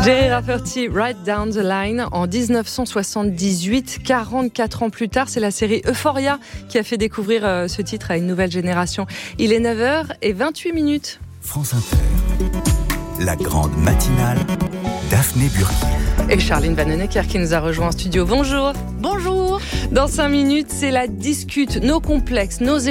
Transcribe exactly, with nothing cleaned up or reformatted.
Jerry Rafferty, Right Down the Line, en dix-neuf cent soixante-dix-huit, quarante-quatre ans plus tard, c'est la série Euphoria qui a fait découvrir euh, ce titre à une nouvelle génération. Il est neuf heures vingt-huit minutes. France Inter, la grande matinale, Daphné Burki. Et Charline Vanhoenacker qui nous a rejoint en studio. Bonjour. Bonjour. Dans cinq minutes, c'est la discute, nos complexes, nos